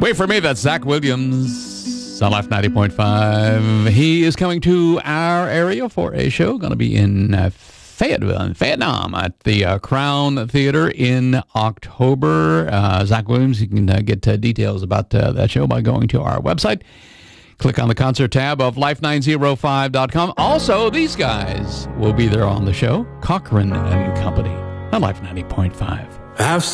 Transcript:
Wait for Me, that's Zach Williams on Life 90.5. He is coming to our area for a show. Going to be in Fayetteville, in Vietnam, at the Crown Theater in October. Zach Williams, you can get details about that show by going to our website. Click on the concert tab of life905.com. Also, these guys will be there on the show, Cochran and Company on Life 90.5.